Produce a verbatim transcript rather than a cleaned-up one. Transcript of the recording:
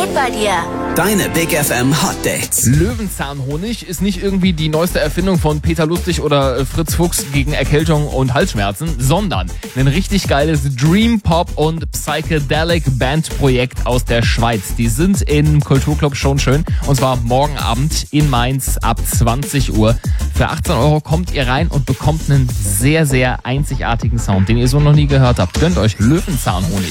geht bei dir? Deine Big F M Hot Dates. Löwenzahnhonig ist nicht irgendwie die neueste Erfindung von Peter Lustig oder Fritz Fuchs gegen Erkältung und Halsschmerzen, sondern ein richtig geiles Dream Pop und Psychedelic Bandprojekt aus der Schweiz. Die sind im Kulturclub Schon Schön und zwar morgen Abend in Mainz ab zwanzig Uhr. Für achtzehn Euro kommt ihr rein und bekommt einen sehr, sehr einzigartigen Sound, den ihr so noch nie gehört habt. Gönnt euch Löwenzahnhonig.